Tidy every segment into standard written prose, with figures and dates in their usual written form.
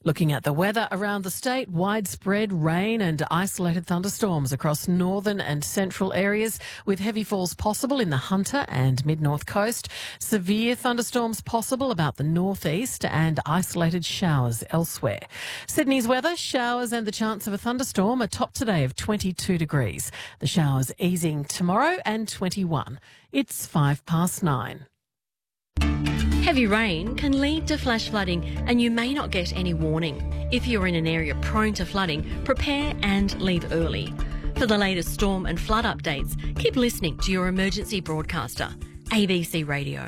Looking at the weather around the state, widespread rain and isolated thunderstorms across northern and central areas with heavy falls possible in the Hunter and mid-north coast. Severe thunderstorms possible about the northeast and isolated showers elsewhere. Sydney's weather, showers and the chance of a thunderstorm, a top today of 22 degrees. The showers easing tomorrow and 21. It's 9:05. Heavy rain can lead to flash flooding and you may not get any warning. If you're in an area prone to flooding, prepare and leave early. For the latest storm and flood updates, keep listening to your emergency broadcaster, ABC Radio.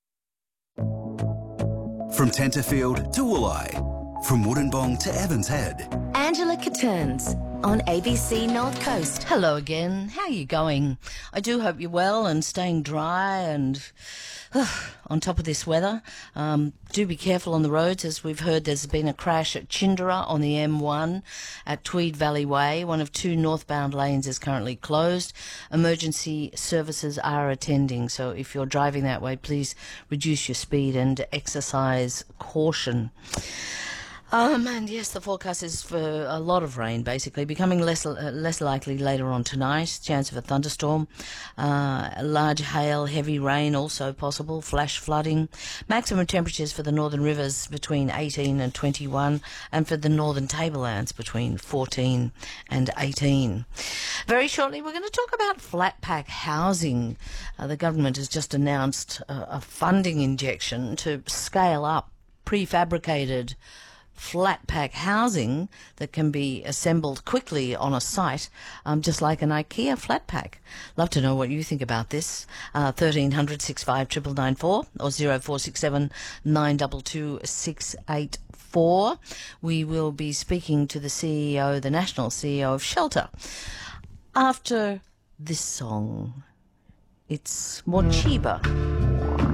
From Tenterfield to Wooleye, from Wollongong to Evans Head. Angela Caterns on ABC North Coast. Hello again. How are you going? I do hope you're well and staying dry and on top of this weather. Do be careful on the roads. As we've heard, there's been a crash at Chindera on the M1 at Tweed Valley Way. One of two northbound lanes is currently closed. Emergency services are attending, so if you're driving that way, please reduce your speed and exercise caution. And yes, the forecast is for a lot of rain, basically, becoming less likely later on tonight. Chance of a thunderstorm, large hail, heavy rain also possible, flash flooding. Maximum temperatures for the northern rivers between 18 and 21, and for the northern tablelands between 14 and 18. Very shortly, we're going to talk about flat pack housing. The government has just announced a funding injection to scale up prefabricated flat pack housing that can be assembled quickly on a site, just like an IKEA flat pack. Love to know what you think about this. 1300 65 999 or 0467 922 684. We will be speaking to the CEO, the national CEO of Shelter, after this song. It's Mochiba.